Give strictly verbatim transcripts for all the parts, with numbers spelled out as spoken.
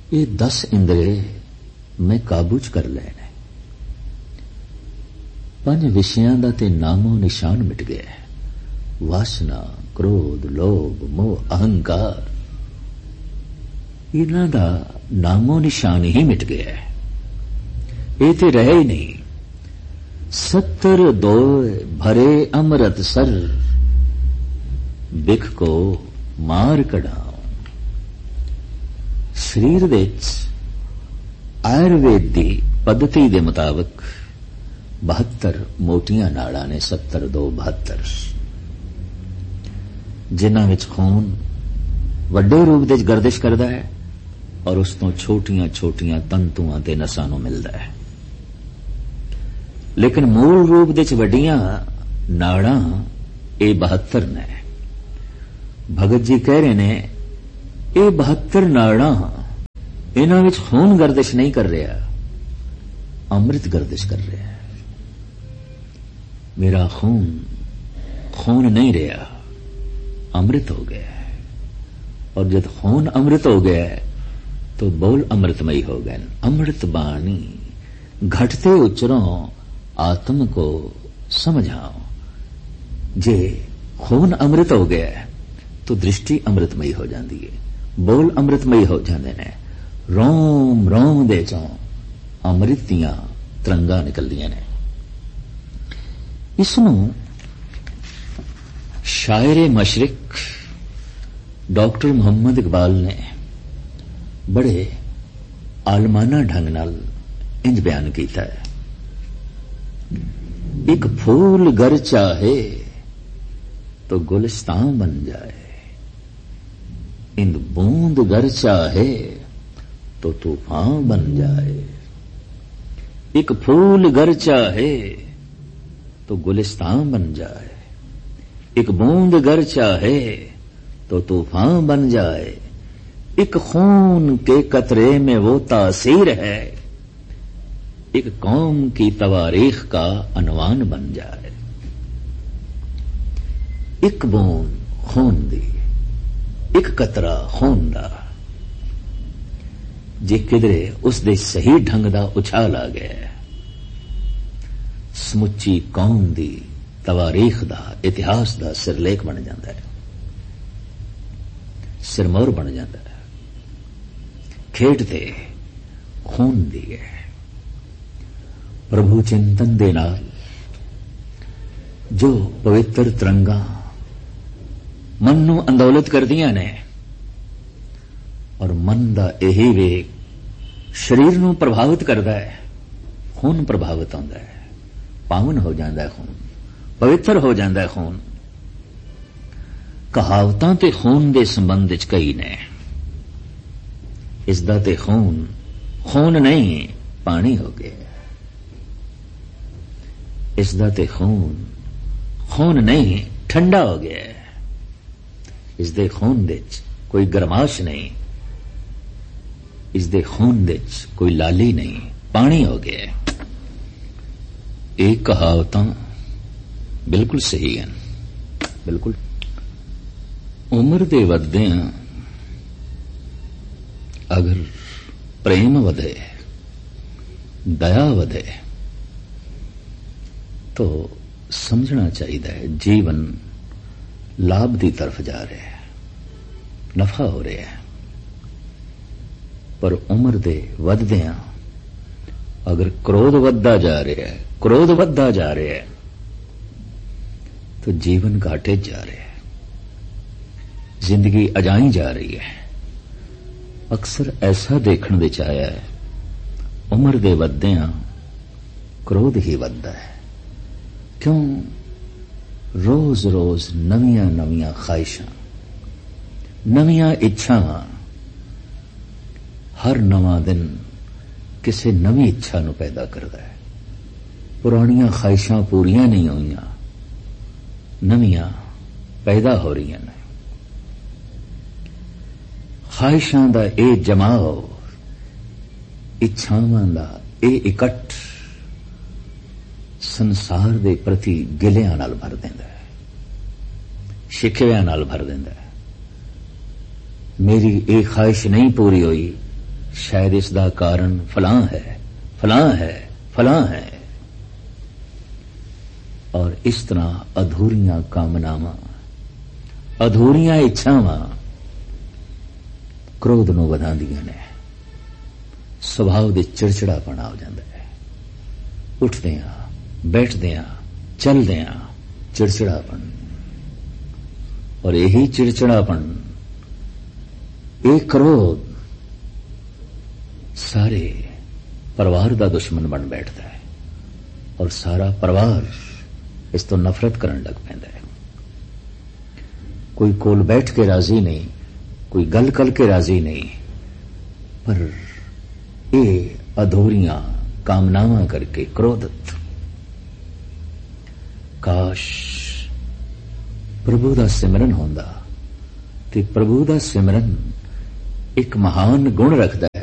ये दस इंद्रे मैं काबू च कर लैने। पंज विषयां दा ते नामो निशान मिट गया है। वासना, क्रोध, लोभ, मोह, अहंकार, इन्हां दा नामो निशान ही मिट गया है। ये ते रहे ही नहीं। सत्तर दो भरे अमृत सर, बिख को मार कढ़ाओ। शरीर दे आयुर्वेद दी पद्धति दे मुताबिक बहत्तर मोटियां नाड़ां ने, सत्तर दो बहत्तर, जिन्हां विच खून वड्डे रूप दे गर्दिश करदा है और उस तो छोटियां छोटियां तंतुआं ते नसां नूं मिलदा है। लेकिन मूल रूप दे वड्डियां नाड़ां ये बहत्तर ने। भगत जी कह रहे ने ये बहत्तर नाड़ां, इन्हां विच खून गर्दिश नहीं कर रहा, अमृत गर्दिश कर रहा है। मेरा खून खून नहीं रहा, अमृत हो गया है। और जब खून अमृत हो गया है तो बोल अमृतमयी हो गए। अमृत बाणी घटते उच्चरों आत्म को समझाओ। जे खून अमृत हो गया है तो दृष्टि अमृतमयी हो जाती है, बोल अमृतमयी हो जाते हैं। रोम रोम दे चों अमृत दियां तरंगां निकलदियां ने। इसनूं शायरे मशरिक डॉक्टर मोहम्मद इकबाल ने बड़े आलमाना ढंग नाल इंज बयान किया है। एक फूल गर चाहे तो गुलिस्तान बन जाए, इंद बूंद गर चाहे तो तूफान बन जाए। एक फूल गर चाहे तो गुलिस्तान बन जाए, एक बूंद गर चाहे तो तूफान बन जाए। एक खून के कतरे में वो तासीर है, एक कौम की तवारीख का अनवान बन जाए। एक बूंद खून दी, एक कतरा खून दा, जे किधरे उस दे सही ढंग दा उछाल आ गया, समुची कौम दी तवारीख दा, इतिहास दा सिरलेख बन जाता है, सिरमौर बन जाता है। खेड ते खून दी है। प्रभु चिंतन दे नाल जो पवित्र तरंगा मन नूं अंदौलत करदियां ने और मन दा यही वेग शरीर नूं प्रभावित करदा है। खून प्रभावित होंदा है, पावन हो जाता है खून, पवित्र हो जाता है खून। कहावतां ते खून दे संबंध च कई ने। इसदा ते खून खून नहीं पानी हो गया। इसदा ते खून खून नहीं ठंडा हो गया। इस दे खून दे कोई गरमाश नहीं, इस दे खून दे कोई लाली नहीं, पानी हो गया। एक कहावतां बिल्कुल सही है, बिल्कुल। उम्र दे वधदियां अगर प्रेम वधे, दया वधे तो समझना चाहिए है जीवन लाभ की तरफ जा रहा है, नफा हो रहा है। पर उम्र दे वधदियां अगर क्रोध वधदा जा रहा है, क्रोध वधदा जा रहा है तो जीवन घाटे जा रहा है, जिंदगी अजाई जा रही है। अक्सर ऐसा देखने विच आया है, उम्र दे वधदियां क्रोध ही वधदा है। क्यों? रोज रोज नवियां नवियां ख्वाहिशां, नवियां इच्छावां, हर नवां दिन किसी नवी इच्छा नूं पैदा करदा है। पुरानियां ख्वाहिशां पूरियां नहीं होईयां, नवियां पैदा हो रही हैं। ख्वाहिशां दा ये जमाव, इच्छावां दा ये इकट्ठ संसार दे प्रति गिलियां नाल भर देंदा है, शिकवियां नाल भर देंदा है। मेरी ये ख्वाहिश नहीं पूरी हुई, शायद इसका कारण फलां है, फलां है, फलां है। और इस तरह अधूरियां कामनावां, अधूरियां इच्छावां क्रोध नूं वधांदियां ने। सुभाव दे चिड़चिड़ापन आ जांदा है। उठदियां, बैठदियां, चलदियां चिड़चिड़ापन। और यही चिड़चिड़ापन, एक क्रोध सारे परिवार का दुश्मन बन बैठता है और सारा परिवार इस तो नफरत करने लग पैंदा है। कोई कोल बैठ के राजी नहीं, कोई गल कर के राजी नहीं, पर ये अधूरियां कामनावां करके क्रोधित। काश प्रभु दा सिमरन होंदा ते प्रभु दा सिमरन एक महान गुण रखता है।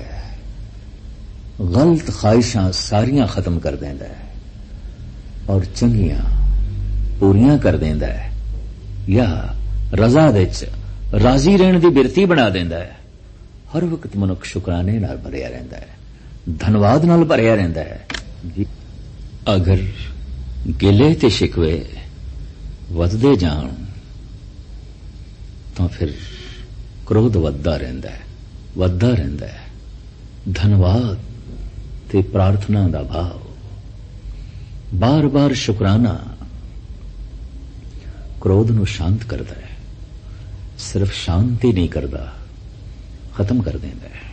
गलत ख्वाहिशां सारियां खत्म कर देंदा है और चंगियां पूरियां कर देंदा है, या रजा विच राजी रहने की बिरती बना देंदा है। हर वक्त मनुख शुकराने नाल भरिया रहंदा है, धनवाद नाल भरिया रहंदा है। अगर गिले ते शिकवे वधदे जाण तो फिर क्रोध वधदा रहिंदा है, वधदा रहिंदा है। धनवाद ते प्रार्थना दा भाव, बार बार शुकराना क्रोध नूं शांत करदा है। सिर्फ शांति नहीं करदा, खत्म कर देंदा है।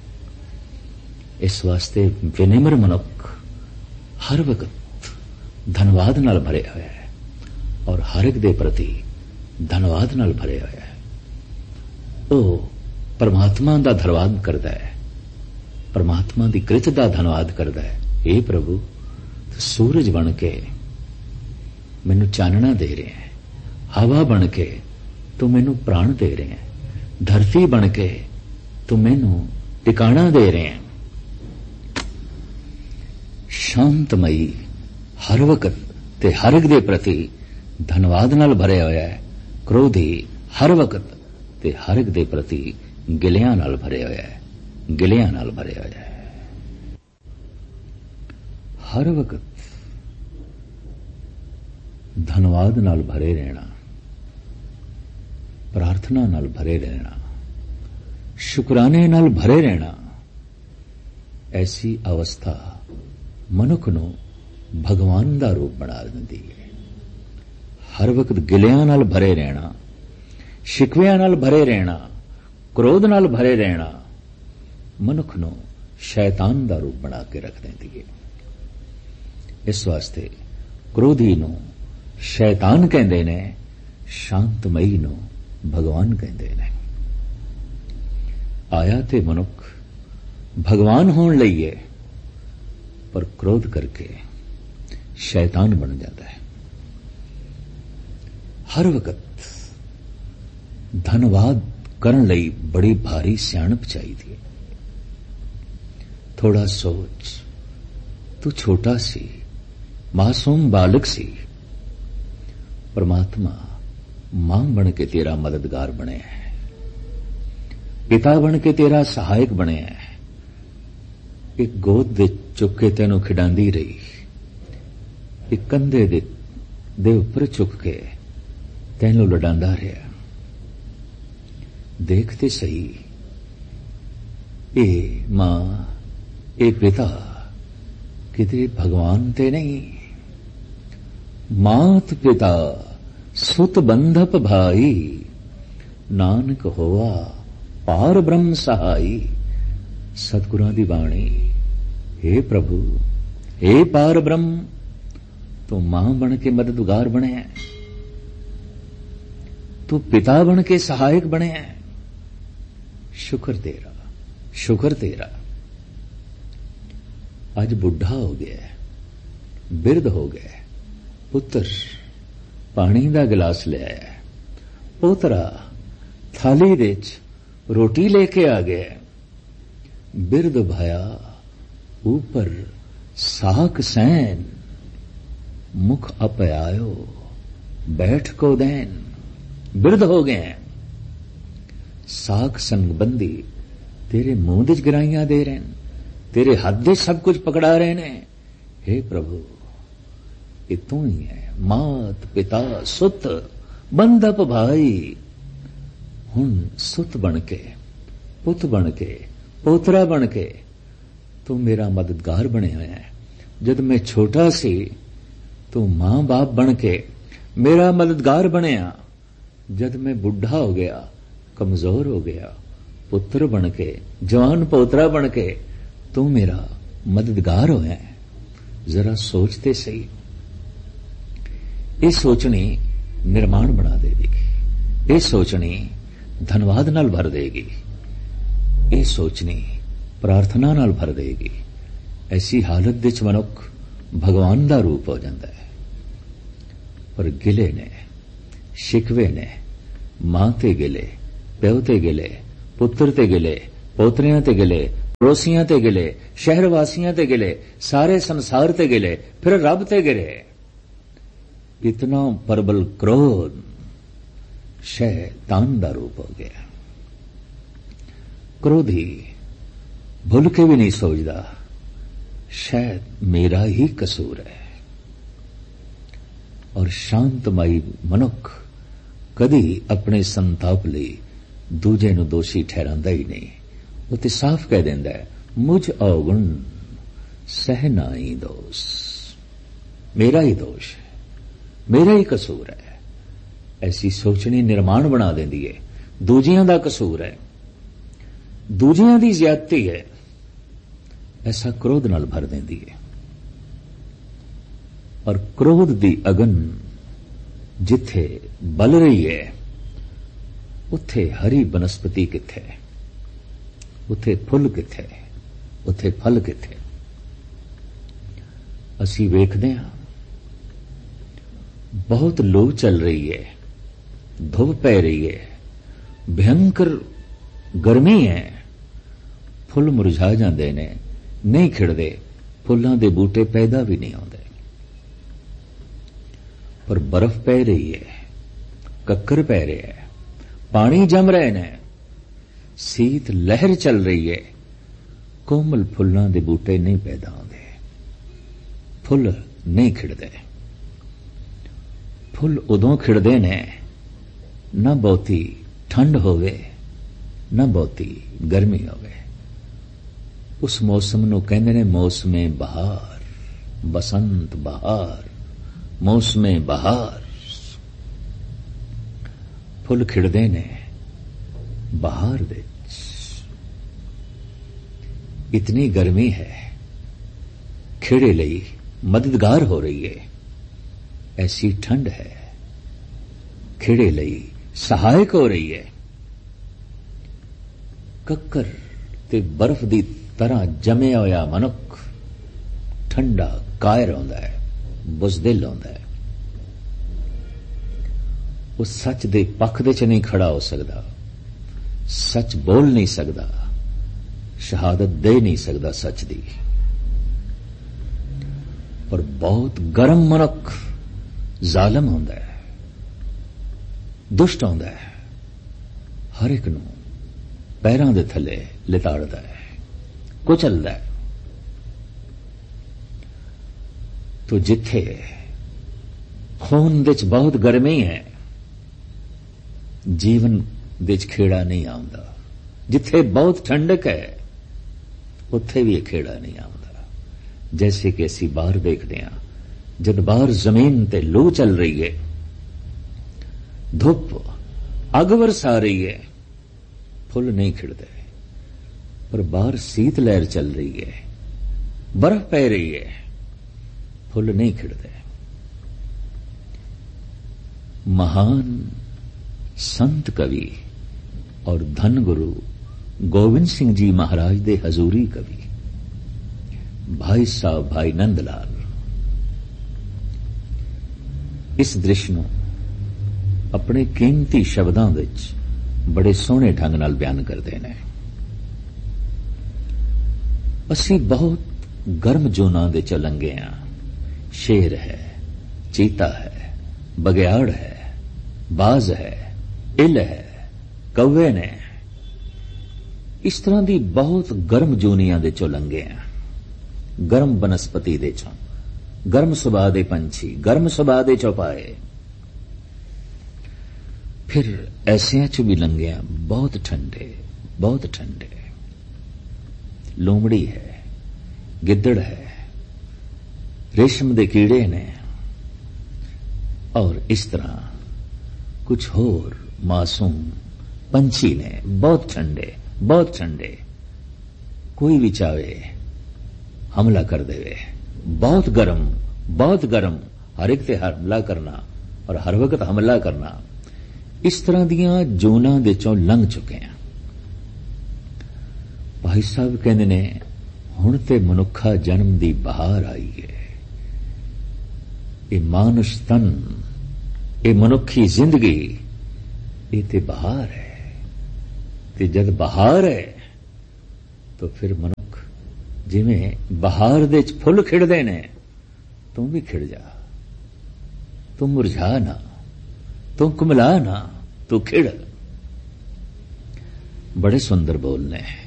इस वास्ते विनिम्र मनुख हर वक्त धनवाद नाल भरे होया है और हर एक दे प्रति धनवाद नाल भरे होया है। वो परमात्मा दा धनवाद करदा है, परमात्मा दी कृत दा धनवाद करदा है। हे प्रभु, सूरज बन के मैनू चानना दे रहे हैं, हवा बन के तू मैनू प्राण दे रहे हैं, धरती बन के तू मैनू टिकाणा दे रहे हैं। शांतमयी हर वक्त ते हर एक दे प्रति धनवाद नाल भरे होया है। क्रोधी हर वक्त ते हर एक दे प्रति गिलियां नाल भरे होया है, गिलियां नाल भरे होया है। हर वक्त धनवाद नाल भरे रहना, प्रार्थना नाल भरे रहना, शुकराने नाल भरे रहना, ऐसी अवस्था मनुख नूं भगवान दा रूप बना दिंदी है। हर वक्त गिलियां नाल भरे रहना, शिकवियां नाल भरे रहना, क्रोध नाल भरे रहना मनुख नूं शैतान दा रूप बना के रख देंदी है। इस वास्ते क्रोधी नूं शैतान कहंदे ने, शांतमई नूं भगवान कहंदे ने। आया ते मनुख भगवान होण लई है, पर क्रोध करके शैतान बन जाता है। हर वक्त धनवाद करन लई बड़ी भारी सियाणप चाहिदी है। थोड़ा सोच, तू छोटा सी मासूम बालक सी, परमात्मा मां बन के तेरा मददगार बने है, पिता बन के तेरा सहायक बने है। एक गोद दे चुक के तेनों खिडांदी रही, एक कंधे दे दे उपर चुक के तेनों लडांदा रहा। देखते सही, ए मां, ए पिता किते भगवान ते नहीं। मात पिता सुत बंधप भाई, नानक होवा पार ब्रह्म सहाई। सतगुरां दी बाणी, हे प्रभु, हे पार ब्रह्म, तू मां बन के मददगार बने है, तू पिता बन के सहायक बने है। शुक्र तेरा, शुक्र तेरा। आज बुढ़ा हो गया, बिरध हो गया, पुत्र पानी का गिलास ले आया, पोतरा थाली विच रोटी लेके आ गया। बिरध भाया ऊपर साक सैन, मुख अपयायो बैठ को दैन। बिरध हो गए, साक संगबंदी तेरे मुंह दे गराइयां दे रहे, तेरे हाथ दे सब कुछ पकड़ा रहे ने। हे प्रभु, ये तू ही है, मात पिता सुत बंधप भाई। हुण सुत बन के, पुत बन के, पोतरा बन के तू मेरा मददगार बने हुए है। जद मैं छोटा सी तू मां बाप बन के मेरा मददगार बनया। जद मैं बुढ़ा हो गया, कमजोर हो गया, पुत्र बन के, जवान पोतरा बन के तू मेरा मददगार होया है। जरा सोचते सही, ये सोचनी निर्माण बना देगी, ये सोचनी धनवाद नाल भर देगी, ये सोचनी प्रार्थना नाल भर देगी। ऐसी हालत विच मनुख भगवान दा रूप हो जाता है। पर गिले ने, शिकवे ने, मां ते गिले, प्यो ते गिले, पुत्र ते गिले, पोतरियां ते गिले, पड़ोसियां ते गिले, शहर वासियां ते गिले, सारे संसार ते गिले, फिर रब ते गिले। इतना प्रबल क्रोध शैतान दा रूप हो गया। क्रोधी भूल के भी नहीं सोचदा शायद मेरा ही कसूर है। और शांतमई मनुख कदी अपने संताप लई दूजे नूं दोषी ठहरांदा ही नहीं। वो तो साफ कह देंदा है, मुझ अवगुण सह नाई दोष, मेरा ही दोष है, मेरा ही कसूर है। ऐसी सोचनी निर्माण बना देंदी है। दूजियां दा कसूर है, दूजियां दी ज्यादती है, ऐसा क्रोध नाल भर देंदी है। और क्रोध दी अगन जिथे बल रही है, उथे हरी बनस्पति किथे, उथे फुल किथे, उथे फल किथे। असी वेखदे हां बहुत लू चल रही है, धुप पै रही है, भयंकर गर्मी है, फुल मुरझा जाते ने, नहीं खिड़दे, फुलों के बूटे पैदा भी नहीं होते। पर बर्फ पै रही है, कक्कर पै रहे है, पानी जम रहे ने, सीत लहर चल रही है, कोमल फुलों के बूटे नहीं पैदा होते, फुल नहीं खिड़दे। फुल उदों खिड़दे ने न बहुती ठंड होवे न बहुती गर्मी होवे। उस मौसम नूं कहंदे ने मौसमे बहार, बसंत बहार, मौसमे बहार। फुल खिड़दे ने बहार दे। इतनी गर्मी है, खिड़े लई मददगार हो रही है। ऐसी ठंड है, खिड़े लई सहायक हो रही है। कक्कर ते बर्फ दी तरह जमया होया मनुख ठंडा कायर होंदा है, बुज़दिल होंदा है। उस सच दे पक्ष दे च नहीं खड़ा हो सकदा, सच बोल नहीं सकदा, शहादत दे नहीं सकदा सच दी। पर बहुत गर्म मनुख जालिम होंदा है, दुष्ट होंदा है, हर एक नूं पैरां दे थले लिताड़दा है, कुचलदा है। तो जिथे खून दे च बहुत गर्मी है, जीवन दे च खेड़ा नहीं आउंदा। जिथे बहुत ठंडक है, उत्थे भी खेड़ा नहीं आउंदा। जैसे कि असी बाहर देखते हैं, जब बाहर जमीन ते लू चल रही है, धुप अग बरसा रही है, फुल नहीं खिड़ते। पर बाहर शीत लहर चल रही है, बर्फ पै रही है, फुल नहीं खिड़ते। महान संत कवि और धन गुरु गोविंद सिंह जी महाराज दे हजूरी कवि भाई साहब भाई नंदलाल इस दृश्य नूं अपने कीमती शब्दां विच बड़े सोहणे ढंग नाल बयान करते हैं। असी बहुत गर्म जोनां दे चों लंघे हां। शेर है, चीता है, बगियाड़ है, बाज है, इल है, कौवे ने, इस तरह की बहुत गर्म जोनियां दे चों लंघे आ, गर्म बनस्पति दे चों, गर्म सुभाਅ दे पंछी, गर्म सुभाਅ दे चौपाए। फिर ऐसियां च भी लंघे आ बहुत ठंडे, बहुत ठंडे। लोमड़ी है, गिद्दड़ है, रेशम दे कीड़े ने, और इस तरह कुछ होर मासूम पंछी ने, बहुत ठंडे, बहुत ठंडे। कोई भी चाहे हमला कर देवे, बहुत गर्म, बहुत गर्म, हर एक ते हमला करना और हर वक्त हमला करना। इस तरह दियां जोनां दे चों लंघ चुके हैं। भाई साहब कहंदे ने हुण ते मनुखा जन्म दी बहार आई है। ये मानुष तन, ये मनुखी जिंदगी, ये ते बहार है। ते जद बहार है तो फिर मनुख जिवें बहार दे च फुल खिड़दे ने, तू भी खिड़ जा, तू मुरझा ना, तू कुमला ना, तू खिड़। बड़े सुंदर बोल ने।